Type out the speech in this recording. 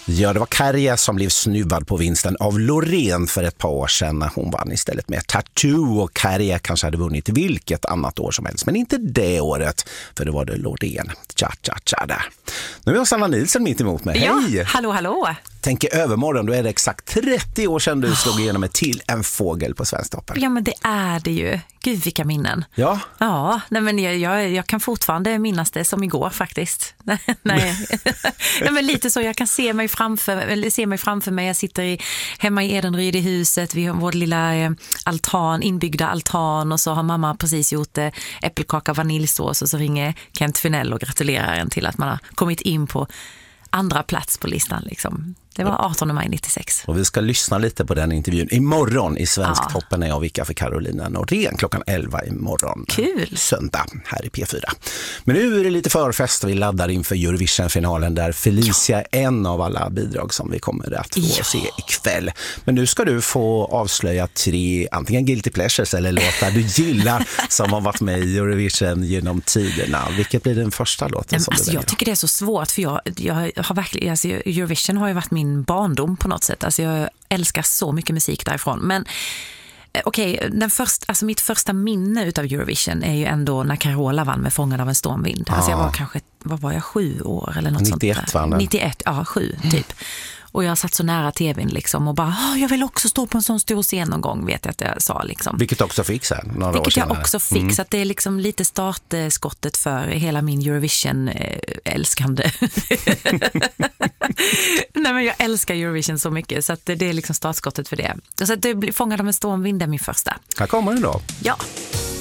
Ja, det var Kärje som blev snuvad på vinsten av Loreen för ett par år sedan. Hon vann istället med Tattoo, och Kärje kanske hade vunnit vilket annat år som helst. Men inte det året, för det var det Loreen. Cha där. Nu är jag Sanna Nilsson mitt emot mig. Hej! Ja, hallå. Tänk i övermorgon, då är det exakt 30 år sedan du slog igenom ett till en fågel på Svensktoppen. Ja, men det är det ju. Gud, vilka minnen. Ja? Ja, nej, men jag kan fortfarande minnas det som igår faktiskt. Nej. Ja, men lite så, jag kan se mig framför mig. Jag sitter hemma i Edenryd i huset. Vi har vår lilla inbyggda altan, och så har mamma precis gjort äppelkaka och vaniljsås, och så ringer Kent Finell och gratulerar en till att man har kommit in på andra plats på listan liksom. Det var 18 maj 96. Och vi ska lyssna lite på den intervjun imorgon i Svensktoppen när jag vickar för Carolina Nordén klockan 11 imorgon. Kul! Söndag här i P4. Men nu är det lite förfest och vi laddar inför Eurovision-finalen där Felicia är en av alla bidrag som vi kommer att få se ikväll. Men nu ska du få avslöja 3 antingen guilty pleasures eller låtar du gillar som har varit med i Eurovision genom tiderna. Vilket blir den första låten som du väljer? Jag tycker det är så svårt, för jag har verkligen, alltså, Eurovision har ju varit min barndom på något sätt. Alltså jag älskar så mycket musik därifrån. Men okej, mitt första minne utav Eurovision är ju ändå när Carola vann med Fångad av en stormvind. Alltså jag var kanske, vad var jag, 7 år eller något 91, sånt där. 91, 7 typ. Och jag satt så nära tvn liksom och bara, jag vill också stå på en sån stor scen någon gång, vet jag att jag sa liksom. Vilket också fick sen, några år senare. Vilket jag också fick, så att det är liksom lite startskottet för hela min Eurovision-älskande. Nej, men jag älskar Eurovision så mycket, så att det är liksom startskottet för det. Så att det Fångad av en stormvind är min första. Här kommer den då. Ja.